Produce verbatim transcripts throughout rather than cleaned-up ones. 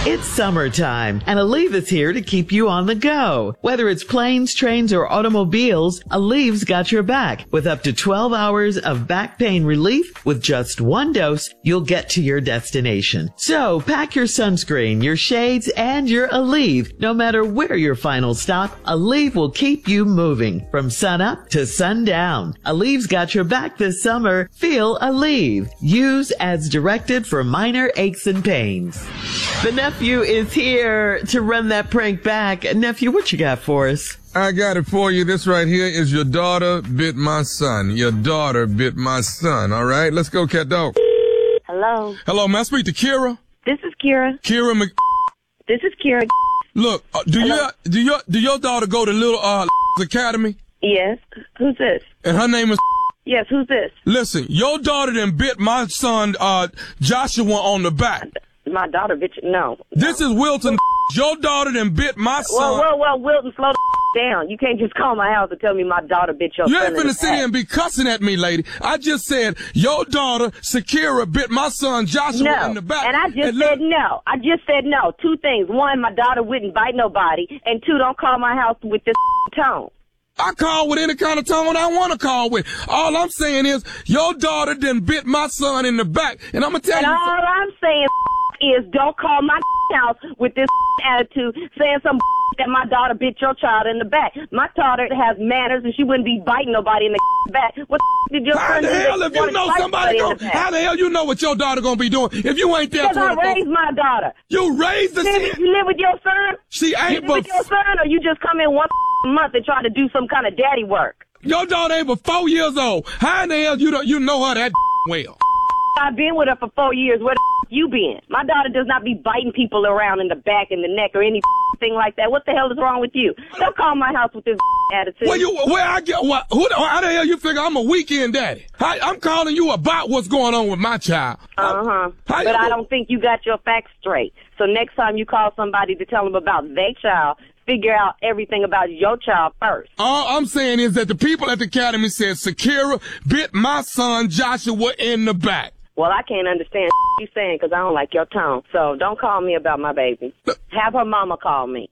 It's summertime, and Aleve is here to keep you on the go. Whether it's planes, trains, or automobiles, Aleve's got your back. With up to twelve hours of back pain relief, with just one dose, you'll get to your destination. So pack your sunscreen, your shades, and your Aleve. No matter where your final stop, Aleve will keep you moving from sun up to sundown. Aleve's got your back this summer. Feel Aleve. Use as directed for minor aches and pains. The nephew is here to run that prank back. Nephew, what you got for us? I got it for you. This right here is Your Daughter Bit My Son. Your daughter bit my son. All right, let's go, cat dog. Hello. Hello, may I speak to Kira? This is Kira. Kira Mc... This is Kira. Look, uh, do Hello? your do your do your daughter go to Little uh Academy? Yes. Who's this? And her name is. Yes, who's this? Listen, your daughter done bit my son uh Joshua on the back. My daughter, bitch. No. This is Wilton. Your daughter done bit my son. Well, well, well, Wilton, slow the down. You can't just call my house and tell me my daughter bit your You son. ain't finna sit here and be cussing at me, lady. I just said your daughter, Shakira, bit my son Joshua No, in the back. and I just And said look- no. I just said no. Two things. One, my daughter wouldn't bite nobody. And two, don't call my house with this tone. I call with any kind of tone I want to call with. All I'm saying is your daughter done bit my son in the back. And I'm going to tell And you. all I'm saying is don't call my house with this attitude saying some that my daughter bit your child in the back. My daughter has manners and she wouldn't be biting nobody in the back. What the did your How son the do hell that if you wanted know to fight somebody somebody in going, the how back? the hell you know what your daughter going to be doing if you ain't there Because I twenty-four raised my daughter. You raised the You live, shit. you live with your son? She You ain't live but with your son or you just come in once a month and try to do some kind of daddy work? your daughter ain't but four years old. How in the hell you don't you know her that well? I've been with her for four years. Where the you been? My daughter does not be biting people around in the back and the neck or anything like that. What the hell is wrong with you? Don't call my house with this attitude. Where you where I get what? Who? the- How the hell you figure I'm a weekend daddy? How, I'm calling you about what's going on with my child. Uh huh. How But you- I don't think you got your facts straight. So next time you call somebody to tell them about their child, figure out everything about your child first. All I'm saying is that the people at the academy said Shakira bit my son Joshua in the back. Well, I can't understand you saying because I don't like your tone. So don't call me about my baby. Have her mama call me.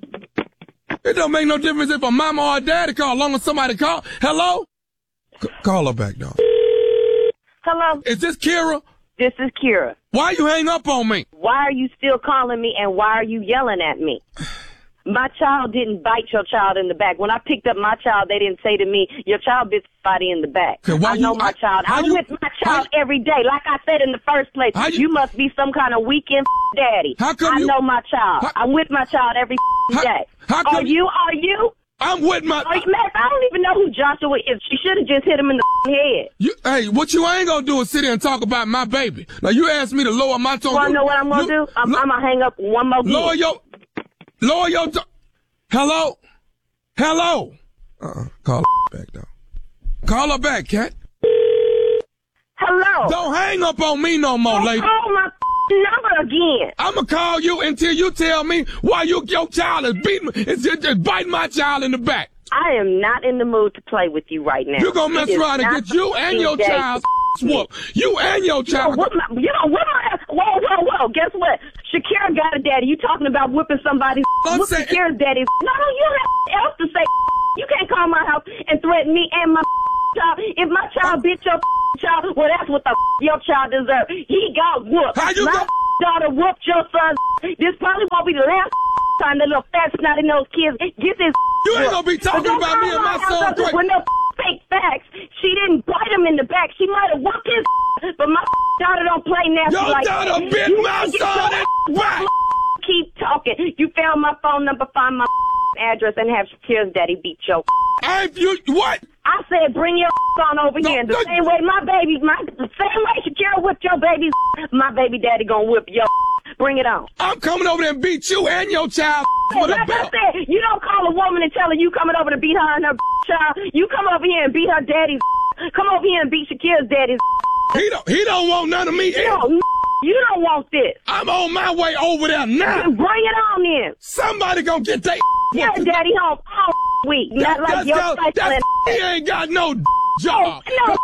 It don't make no difference if a mama or a daddy call, as long as somebody call. Hello? C- call her back, dog. Hello, Is this Kira? this is Kira. Why you hang up on me? Why are you still calling me and why are you yelling at me? My child didn't bite your child in the back. When I picked up my child, they didn't say to me, your child bit somebody in the back. Okay, why I know you- my I- child. how I'm you- with my child how- every day. Like I said in the first place, How you, you- must be some kind of weekend daddy. How come I you- know my child. How- I'm with my child every How- day. how Are come- you? Are you? I'm with my... Are you? Man, I don't even know who Joshua is. She should have just hit him in the head. You, hey, what you ain't gonna do is sit here and talk about my baby. Now, you asked me to lower my tone. You want to know what I'm going You- to do? I'm, lo- I'm going to hang up one more Lower time. your... Lower your... To- Hello? Hello? Uh-uh. Call her back, dog. Call her back, cat. Hello. Don't hang up on me no more, Don't lady. call my number again. I'ma call you until you tell me why you, your child is beating, is just, just biting my child in the back. I am not in the mood to play with you right now. You're gonna mess It is around and not get you and the your day child to whooped. You and your You know child. what? My, you know what? My, whoa, whoa, whoa! Guess what? Shakira got a daddy. You talking about whipping somebody's? I'm Whoop saying- Shakira's daddy? No, no, you have else to say. You can't call my house and threaten me and my child. If my child bit your child, well, that's what the your child deserves. He got whooped. How you my go- daughter whooped your son. This probably won't be the last time that little fat snotty nose kids get this. You ain't gonna be talking But don't about me call and my house son up great. with no fake facts. She didn't bite him in the back. She might have whooped his, but my daughter don't play nasty Your like daughter that. bit You my need to get son your in the back. Keep talking. You found my phone number, find my address, and have Shakira's daddy beat your. Hey, you what? I said, bring your on over No, here. The no. same way my baby, my the same way Shakira whipped your baby, my baby daddy gonna whip your. Bring it on. I'm coming over there and beat you and your child Hey, with a like I belt. said, you don't call a woman and tell her you coming over to beat her and her child. You come over here and beat her daddy's. Come over here and beat Shakira's daddy's. He don't. He don't want none of me. You don't, you don't want this. I'm on my way over there now. Bring it on in. Somebody gonna get that. Yeah, daddy home all week. Not like your that's, cycling. he ain't got no job. No,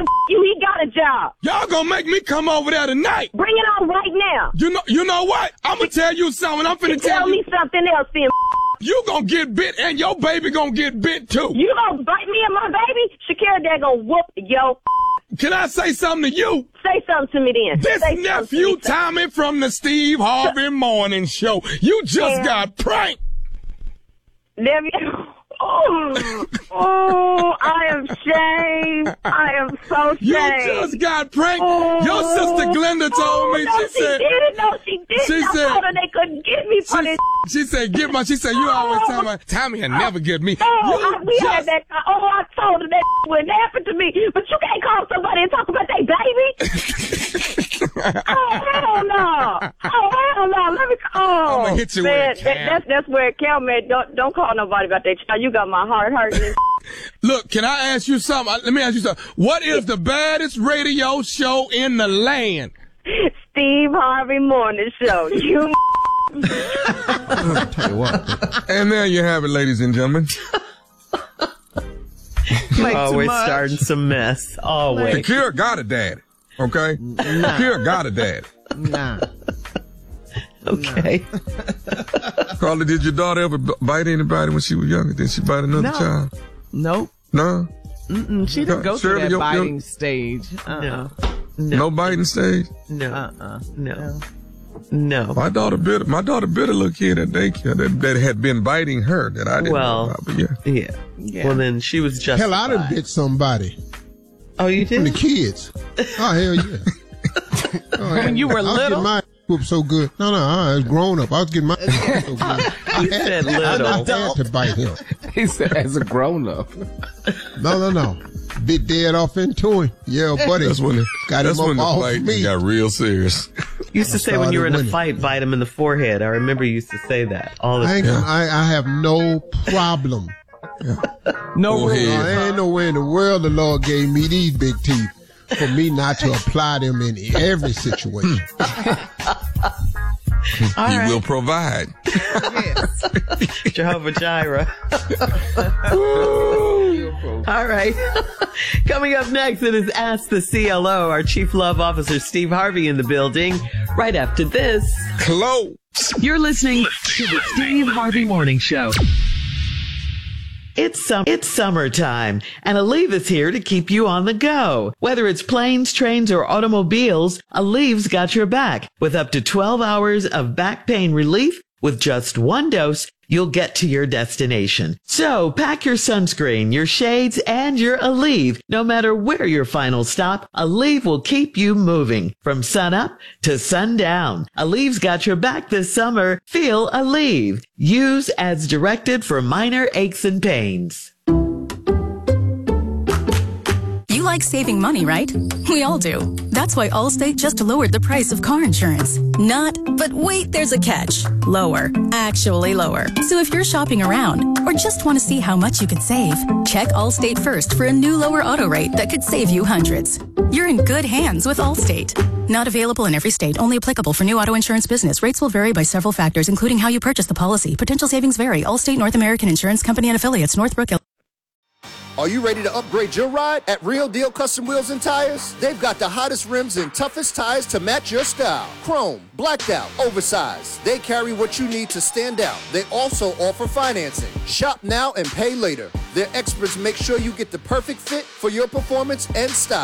you, he got a job. Y'all gonna make me come over there tonight. Bring it on right now. You know, you know what? I'm gonna tell you something. I'm finna Tell tell me you. something else, then. You gonna get bit, and your baby gonna get bit too. You gonna bite me and my baby? Shakira, they're gonna whoop yo. Can I say something to you? Say something to me then. This Say nephew to me. Tommy from the Steve Harvey Morning Show. You just Yeah. got pranked. Nephew. Oh, oh, I am shamed. I am so shamed. You just got pranked. Oh, Your sister Glenda told oh, me. No, She she said. didn't. No, she didn't. She I said- told her they couldn't get me for She, this. she said, "Get my." She said, "You always tell me Tommy will never get me." Oh, You I, we just- had that. Oh, I told her that wouldn't happen to me. But you can't call somebody and talk about their baby. Oh, hell no. Oh, hell no. Let me call. I'ma hit you with man, a cam. that, that's, that's where it counts, man. Don't, don't call nobody about that child. You got my heart hurting. Look, can I ask you something? Let me ask you something. What is the baddest radio show in the land? Steve Harvey Morning Show. You Tell you what. And there you have it, ladies and gentlemen. Always starting some mess. Always. Shakira got a dad. Okay? Shakira got a dad. Nah. Okay. Carla, did your daughter ever b- bite anybody when she was younger? Did she bite another No. child? Nope. No? Mm-mm, she didn't go Shirley, through that your- your- biting stage. Uh-uh. No. No, No. biting stage? No. Uh-uh. No. No. My daughter bit my daughter bit a little kid at daycare that, that had been biting her that I didn't Well, know about. But yeah. Yeah. Yeah. Well, then she was just. Hell, I done bit somebody. Oh, you From the did? kids. Oh, hell yeah. Oh, When you were I was little? getting my whooped so good. No, no, I was grown up. I was getting my whooped so good. I You had, said I little. had to bite him. He said, as a grown up. No, no, no. Bit dead off into him. Yeah, buddy. That's when the, Got that's him when up the off fight me. got real serious. You used to say when you were in a winning. fight, bite him in the forehead. I remember you used to say that all the I, ain't, time. I, I have no problem. No Go rules. ahead. No, there ain't no way in the world the Lord gave me these big teeth for me not to apply them in every situation. All He right. will provide. Jehovah Jireh. All right. Coming up next, it is Ask the C L O. Our Chief Love Officer, Steve Harvey, in the building. Right after this. Close. You're listening to the Steve Harvey Morning Show. It's sum- it's summertime, and Aleve is here to keep you on the go. Whether it's planes, trains, or automobiles, Aleve's got your back. With up to twelve hours of back pain relief, with just one dose, you'll get to your destination. So pack your sunscreen, your shades, and your Aleve. No matter where your final stop, Aleve will keep you moving from sun up to sundown. Aleve's got your back this summer. Feel Aleve. Use as directed for minor aches and pains. You like saving money, right? We all do. That's why Allstate just lowered the price of car insurance. Not, but wait, there's a catch. Lower. Actually lower. So if you're shopping around or just want to see how much you could save, check Allstate first for a new lower auto rate that could save you hundreds. You're in good hands with Allstate. Not available in every state, only applicable for new auto insurance business. Rates will vary by several factors, including how you purchase the policy. Potential savings vary. Allstate North American Insurance Company and affiliates, Northbrook, Illinois. Are you ready to upgrade your ride at Real Deal Custom Wheels and Tires? They've got the hottest rims and toughest tires to match your style. Chrome, blacked out, oversized. They carry what you need to stand out. They also offer financing. Shop now and pay later. Their experts make sure you get the perfect fit for your performance and style.